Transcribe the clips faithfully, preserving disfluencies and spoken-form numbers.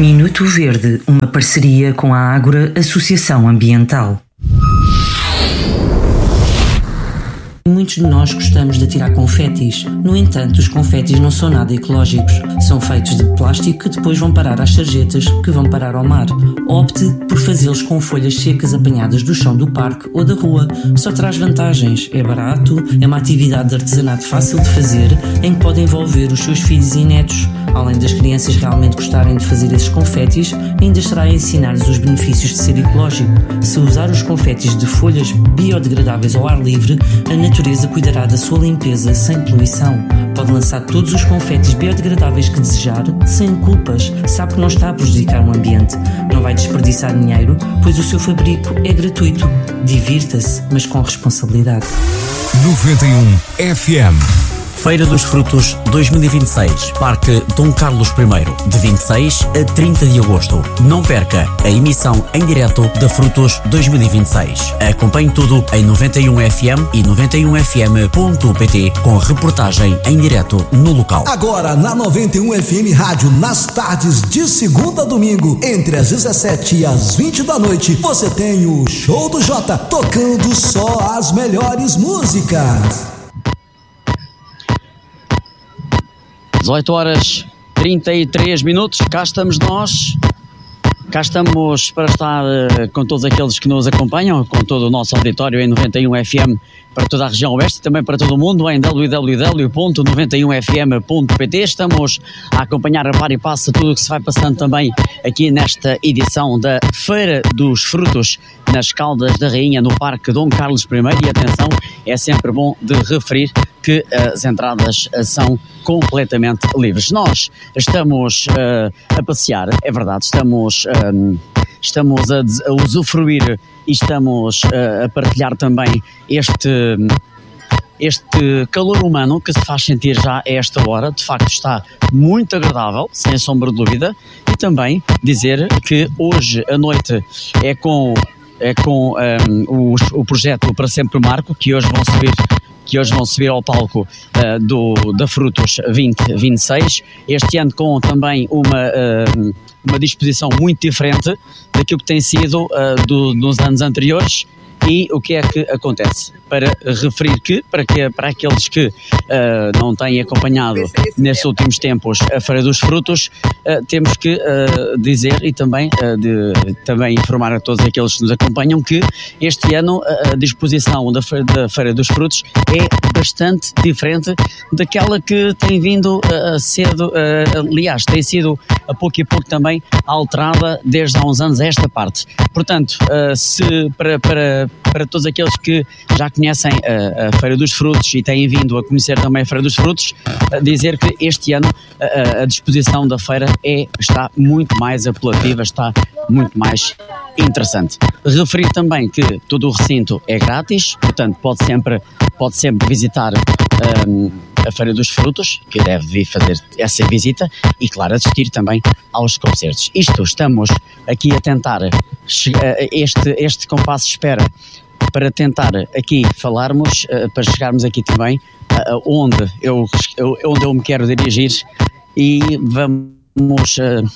Minuto Verde, uma parceria com a Ágora Associação Ambiental. Muitos de nós gostamos de atirar confetis. No entanto, os confetis não são nada ecológicos. São feitos de plástico que depois vão parar às sarjetas, que vão parar ao mar. Opte por fazê-los com folhas secas apanhadas do chão do parque ou da rua. Só traz vantagens. É barato, é uma atividade de artesanato fácil de fazer, em que pode envolver os seus filhos e netos. Além das crianças realmente gostarem de fazer esses confetis, ainda estará a ensinar-lhes os benefícios de ser ecológico. Se usar os confetis de folhas biodegradáveis ao ar livre, a natureza cuidará da sua limpeza sem poluição. Pode lançar todos os confetis biodegradáveis que desejar, sem culpas. Sabe que não está a prejudicar o ambiente. Não vai desperdiçar dinheiro, pois o seu fabrico é gratuito. Divirta-se, mas com responsabilidade. noventa e um F M. Feira dos Frutos dois mil e vinte e seis, Parque Dom Carlos primeiro, de vinte e seis a trinta de agosto. Não perca a emissão em direto da Frutos dois mil e vinte e seis. Acompanhe tudo em noventa e um F M e noventa e um F M ponto P T com reportagem em direto no local. Agora na noventa e um F M Rádio, nas tardes de segunda a domingo, entre as dezessete e as vinte da noite, você tem o Show do Jota, tocando só as melhores músicas. dezoito horas e trinta e três minutos, cá estamos nós, cá estamos para estar uh, com todos aqueles que nos acompanham, com todo o nosso auditório em noventa e um F M para toda a região oeste e também para todo o mundo em w w w ponto noventa e um f m ponto p t. Estamos a acompanhar a par e passo tudo o que se vai passando também aqui nesta edição da Feira dos Frutos nas Caldas da Rainha, no Parque Dom Carlos primeiro, e atenção, é sempre bom de referir que as entradas são completamente livres. Nós estamos uh, a passear, é verdade, estamos, um, estamos a, a usufruir e estamos uh, a partilhar também este, este calor humano que se faz sentir já a esta hora. De facto está muito agradável, sem sombra de dúvida, e também dizer que hoje à noite é com, é com um, o, o projeto Para Sempre Marco, que hoje vão subir que hoje vão subir ao palco uh, do, da Frutos vinte vinte e seis, este ano com também uma, uh, uma disposição muito diferente daquilo que tem sido uh, do, dos anos anteriores. E o que é que acontece? Para referir que, para, que, para aqueles que uh, não têm acompanhado nestes últimos tempos a Feira dos Frutos, uh, temos que uh, dizer e também, uh, de, também informar a todos aqueles que nos acompanham que este ano a disposição da Feira, da Feira dos Frutos é bastante diferente daquela que tem vindo a uh, ser, uh, aliás, tem sido a pouco e pouco também alterada desde há uns anos a esta parte. Portanto, uh, se para, para, para todos aqueles que já conhecem a, a Feira dos Frutos e têm vindo a conhecer também a Feira dos Frutos, uh, dizer que este ano a, a disposição da feira é, está muito mais apelativa, está muito mais interessante. Referir também que todo o recinto é grátis, portanto pode sempre, pode sempre visitar um, a Feira dos Frutos, que deve vir fazer essa visita e, claro, assistir também aos concertos. Isto, estamos aqui a tentar, este, este compasso de espera para tentar aqui falarmos, para chegarmos aqui também onde eu, onde eu me quero dirigir, e vamos...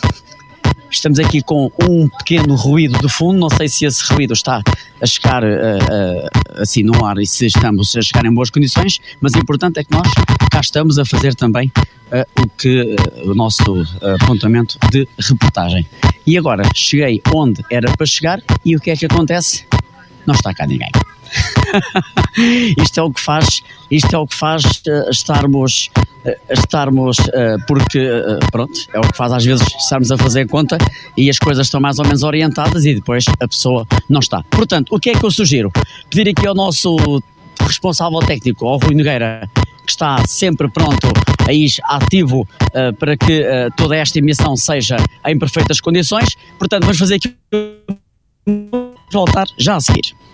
Estamos aqui com um pequeno ruído de fundo, não sei se esse ruído está a chegar uh, uh, assim no ar e se estamos a chegar em boas condições, mas o importante é que nós cá estamos a fazer também uh, o, que, uh, o nosso apontamento de reportagem. E agora cheguei onde era para chegar e o que é que acontece? Não está cá ninguém. Isto é o que faz, isto é o que faz uh, estarmos, uh, estarmos uh, porque, uh, pronto, é o que faz às vezes estarmos a fazer conta e as coisas estão mais ou menos orientadas e depois a pessoa não está. Portanto, o que é que eu sugiro? Pedir aqui ao nosso responsável técnico, ao Rui Nogueira, que está sempre pronto, aí ativo, uh, para que uh, toda esta emissão seja em perfeitas condições. Portanto, vamos fazer aqui voltar já a seguir.